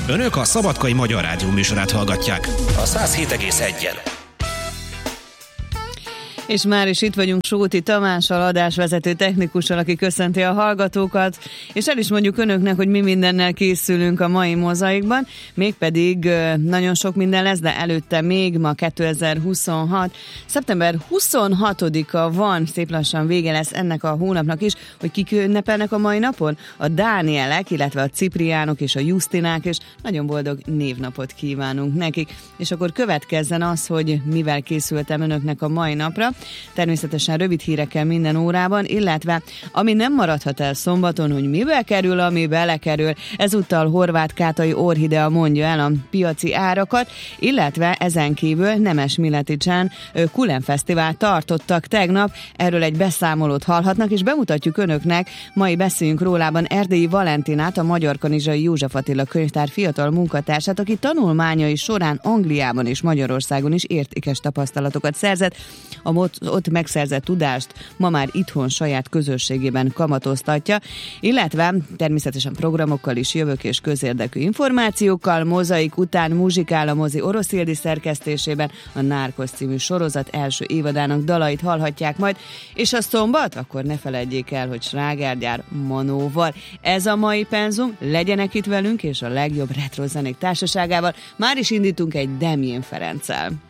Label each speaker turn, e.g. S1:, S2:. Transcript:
S1: Önök a Szabadkai Magyar Rádió műsorát hallgatják. A 107,1-en.
S2: És már is itt vagyunk Sóti Tamással, adásvezető technikussal, aki köszönti a hallgatókat, és el is mondjuk önöknek, hogy mi mindennel készülünk a mai mozaikban, mégpedig nagyon sok minden lesz, de előtte még ma 2026. Szeptember 26-a van, szép lassan vége lesz ennek a hónapnak is, hogy kik ünnepelnek a mai napon? A Dánielek, illetve a Cipriánok és a Justinák, és nagyon boldog névnapot kívánunk nekik. És akkor következzen az, hogy mivel készültem önöknek a mai napra. Természetesen rövid hírekkel minden órában, illetve ami nem maradhat el szombaton, hogy mivel kerül, ami belekerül. Ezúttal Horváth Kátai Orhidea mondja el a piaci árakat, illetve ezen kívül Nemes Mileticsen Kulen Fesztivált tartottak tegnap. Erről egy beszámolót hallhatnak, és bemutatjuk önöknek. Mai beszéljünk rólában Erdélyi Valentinát, a Magyarkanizsai József Attila könyvtár fiatal munkatársát, aki tanulmányai során Angliában és Magyarországon is értékes tapasztalatokat szerzett. A ott megszerzett tudást ma már itthon saját közösségében kamatoztatja, illetve természetesen programokkal is jövök és közérdekű információkkal. Mozaik után muzsikál a mozi Orosz Ildi szerkesztésében, a Nárkosz című sorozat első évadának dalait hallhatják majd, és a szombat, akkor ne feledjék el, hogy slágergyár Manóval. Ez a mai penzum, legyenek itt velünk, és a legjobb retro zenék társaságával már is indítunk egy Demjén Ferenccel.